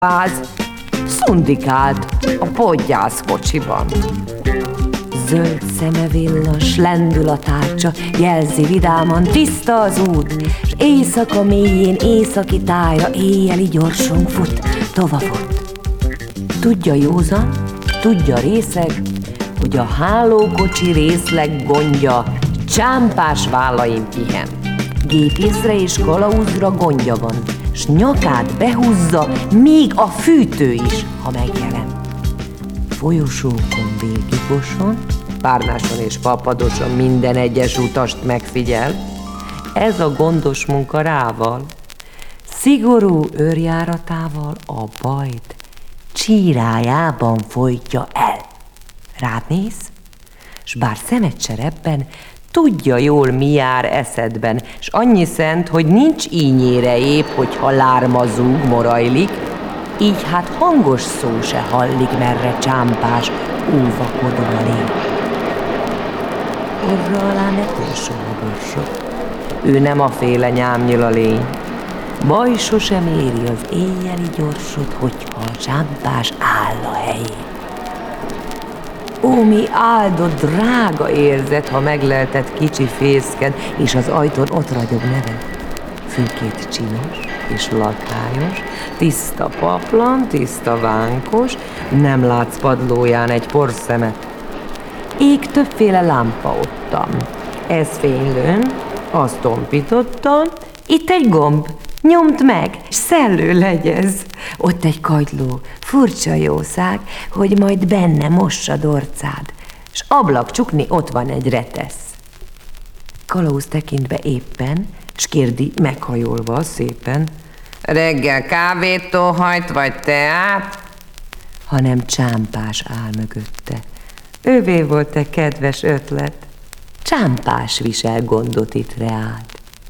Váz szundikált a podgyászkocsiban. Zöld szeme villas, lendül a tárcsa, jelzi vidáman, tiszta az út, s éjszaka mélyén, északi tájra, éjjeli gyorsan fut, tovafut. Tudja józan, tudja részeg, hogy a hálókocsi részleg gondja csámpás vállain pihen. Gépészre és kalauzra gondja van, s nyakát behúzza, még a fűtő is, ha megjelen. Folyosókon végigosson, párnáson és fapadoson minden egyes utast megfigyel. Ez a gondos munka rával, szigorú őrjáratával a bajt csírájában folytja el. Rád néz, s bár szemed se rebben, tudja jól, mi jár eszedben, s annyi szent, hogy nincs ínyére épp, hogyha lárma zúg, morajlik, így hát hangos szó se hallik, merre csámpás, óvakodva lép. Orra alá ne törsön a borsot, ő nem a féle nyámnyila lény. Baj sosem éri az éjjeli gyorsot, hogyha a csámpás áll a helyén. Ó, mi áldott, drága érzet, ha megleltett kicsi fészked, és az ajtón ott ragyog neved. Fülkét csinos és lakályos, tiszta paplan, tiszta vánkos, nem látsz padlóján egy porszemet. Ég többféle lámpa ottan, ez fénylőn, azt tompítottan, itt egy gomb, nyomd meg, s szellő legyez. Ott egy kagyló, furcsa jószág, hogy majd benne mossa dorcád, s ablak csukni ott van egy retesz. Kalauz tekint be éppen, s kérdi meghajolva szépen: reggel kávét hajt vagy teát? Hanem csámpás áll mögötte. Ővé volt egy kedves ötlet, csámpás visel gondot itt reád.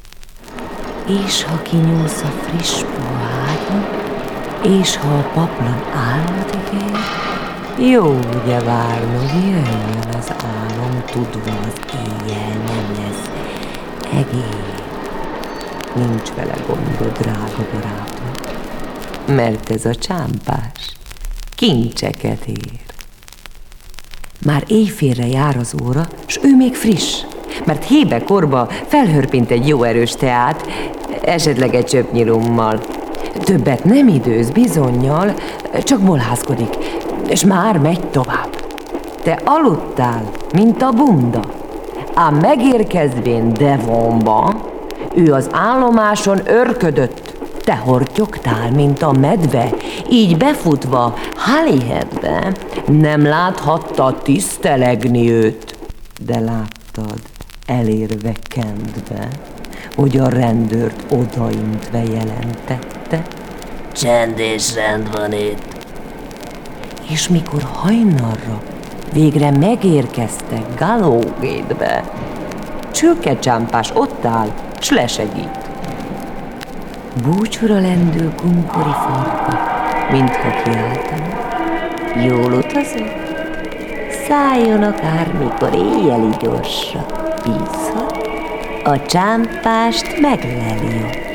És ha kinyúlsz a friss pohágon, és ha a paplan álmod ígér, jó ugye várnod, jöjjön az álom, tudva az éjjel nem lesz egér. Nincs vele gondod, drága barátom, mert ez a csámpás kincseket ér. Már éjfélre jár az óra, s ő még friss, mert hébe korba felhörpint egy jó erős teát, esetleg egy csöpnyi rummal. Többet nem időz bizonnyal, csak bolházkodik, és már megy tovább. Te aludtál, mint a bunda, ám megérkezvén Devonba, ő az állomáson örködött, te hortyogtál, mint a medve, így befutva Holyheadbe nem láthatta tisztelegni őt, de láttad elérve Kentbe, hogy a rendőrt odaintve jelentette: csend és rend van itt. És mikor hajnalra végre megérkeztek Gallowgate-be, csülke csámpás ott áll, s lesegít. Búcsúra lendül kunkori farka, mintha kiáltana: jól utazol? Szálljon akármikor éjjeli gyorsra, bízhat, a csámpást megleli ott.